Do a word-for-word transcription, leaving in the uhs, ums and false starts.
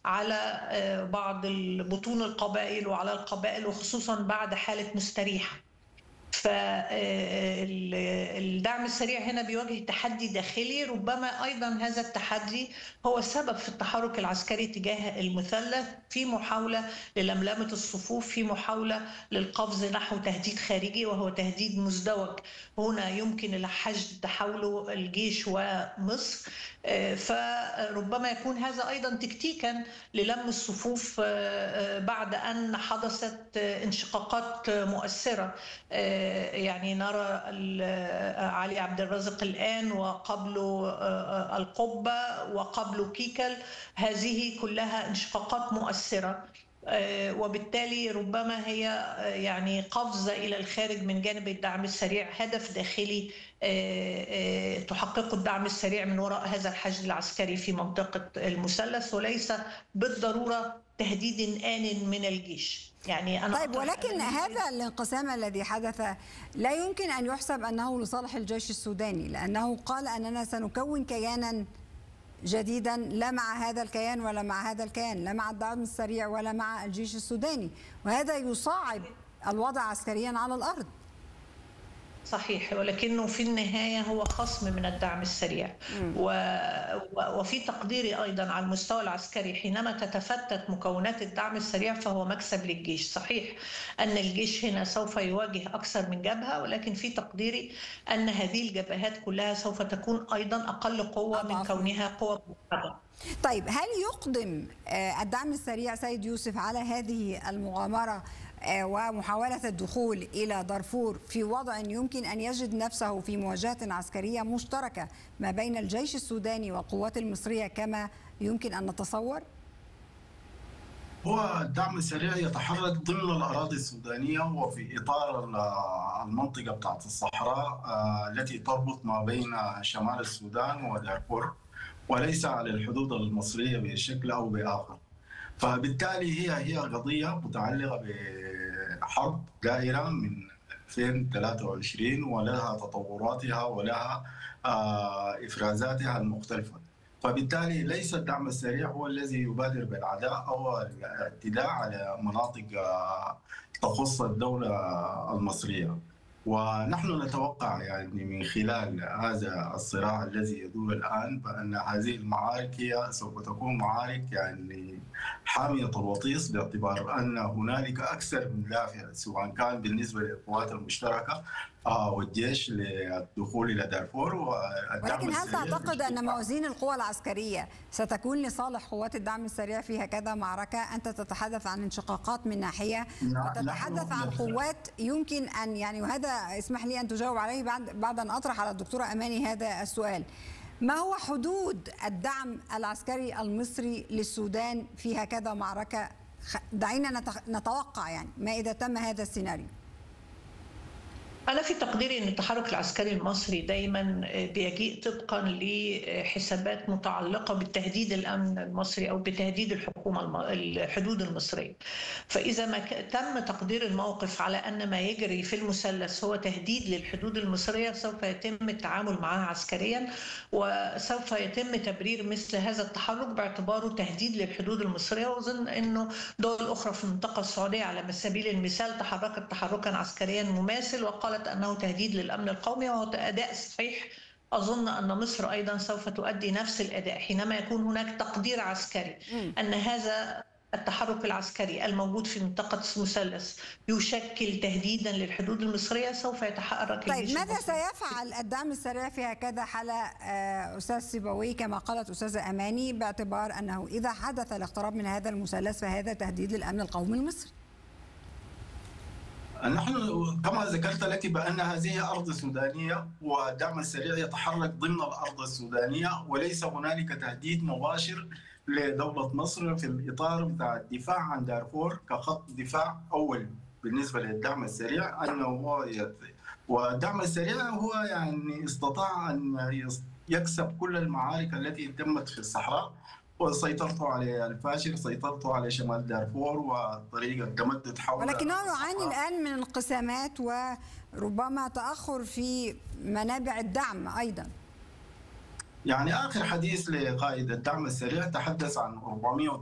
على بعض بطون القبائل وعلى القبائل، وخصوصا بعد حالة مستريحة. فالدعم السريع هنا بيواجه تحدي داخلي، ربما أيضا هذا التحدي هو السبب في التحرك العسكري تجاه المثلث، في محاولة للملمة الصفوف، في محاولة للقفز نحو تهديد خارجي وهو تهديد مزدوج. هنا يمكن لحشد تحوله الجيش ومصر، فربما يكون هذا أيضا تكتيكا للم الصفوف بعد أن حدثت انشقاقات مؤثرة. يعني نرى علي عبد الرازق الآن، وقبله القبة، وقبله كيكل، هذه كلها انشقاقات مؤثرة، وبالتالي ربما هي يعني قفزة إلى الخارج من جانب الدعم السريع، هدف داخلي تحققه الدعم السريع من وراء هذا الحشد العسكري في منطقة المثلث، وليس بالضرورة تهديد آن من الجيش. يعني أنا طيب، ولكن هذا الانقسام الذي حدث لا يمكن أن يحسب أنه لصالح الجيش السوداني، لأنه قال أننا سنكون كيانا جديدا لا مع هذا الكيان ولا مع هذا الكيان، لا مع الدعم السريع ولا مع الجيش السوداني، وهذا يصعب الوضع عسكريا على الأرض. صحيح، ولكنه في النهاية هو خصم من الدعم السريع. و... وفي تقديري أيضا على المستوى العسكري، حينما تتفتت مكونات الدعم السريع فهو مكسب للجيش. صحيح أن الجيش هنا سوف يواجه أكثر من جبهة، ولكن في تقديري أن هذه الجبهات كلها سوف تكون أيضا أقل قوة من كونها قوة موحدة. طيب، هل يقدم الدعم السريع سيد يوسف على هذه المغامرة ومحاولة الدخول إلى دارفور في وضع يمكن أن يجد نفسه في مواجهة عسكرية مشتركة ما بين الجيش السوداني والقوات المصرية كما يمكن أن نتصور؟ هو الدعم السريع يتحرك ضمن الأراضي السودانية وفي إطار المنطقة بتاعت الصحراء التي تربط ما بين شمال السودان ودارفور، وليس على الحدود المصرية بشكل أو بآخر. فبالتالي هي هي قضية متعلقة بحرب دائرة من ألفين وثلاثة وعشرين ولها تطوراتها ولها إفرازاتها المختلفة. فبالتالي ليس الدعم السريع هو الذي يبادر بالعداء أو الاعتداء على مناطق تخص الدولة المصرية. ونحن نتوقع يعني من خلال هذا الصراع الذي يدور الآن بأن هذه المعارك هي سوف تكون معارك يعني حامية الوطيس، باعتبار أن هنالك أكثر من دافع، سواء كان بالنسبة للقوات المشتركة والجيش للدخول إلى دارفور والدعم ولكن هل السريع. تعتقد أن موازين القوى العسكرية ستكون لصالح قوات الدعم السريع في هكذا معركة؟ أنت تتحدث عن انشقاقات من ناحية، وتتحدث عن قوات يمكن أن يعني، وهذا اسمح لي أن تجاوب عليه بعد بعد أن أطرح على الدكتورة أماني هذا السؤال. ما هو حدود الدعم العسكري المصري للسودان في هكذا معركة؟ دعينا نتوقع يعني ما إذا تم هذا السيناريو. أنا في تقديري أن التحرك العسكري المصري دايما بيجيء طبقا لحسابات متعلقة بالتهديد الأمن المصري أو بتهديد الحكومة الحدود المصرية. فإذا ما تم تقدير الموقف على أن ما يجري في المثلث هو تهديد للحدود المصرية، سوف يتم التعامل معها عسكريا، وسوف يتم تبرير مثل هذا التحرك باعتباره تهديد للحدود المصرية. وأظن أنه دول أخرى في المنطقة السعودية على سبيل المثال تحركت تحركا عسكريا مماثل وقال أنه تهديد للأمن القومي، وهو أداء صحيح. أظن أن مصر أيضا سوف تؤدي نفس الأداء حينما يكون هناك تقدير عسكري أن هذا التحرك العسكري الموجود في منطقة المثلث يشكل تهديدا للحدود المصرية، سوف يتحرك. طيب، ماذا سيفعل الدعم السريع في هكذا حالة أستاذ سيبوي كما قالت أستاذة أماني، باعتبار أنه إذا حدث الاقتراب من هذا المثلث فهذا تهديد للأمن القومي المصري؟ نحن كما ذكرت لك بأن هذه أرض سودانية، والدعم السريع يتحرك ضمن الأرض السودانية، وليس هنالك تهديد مباشر لدولة مصر في الإطار بتاع الدفاع عن دارفور كخط دفاع أول بالنسبة للدعم السريع. أنه هو والدعم السريع هو يعني استطاع أن يكسب كل المعارك التي تمت في الصحراء، وسيطرته على الفاشر، سيطرته على شمال دارفور وطريقة تمدد حول، ولكنه يعاني الآن من انقسامات وربما تأخر في منابع الدعم أيضا. يعني آخر حديث لقائد الدعم السريع تحدث عن أربعمئة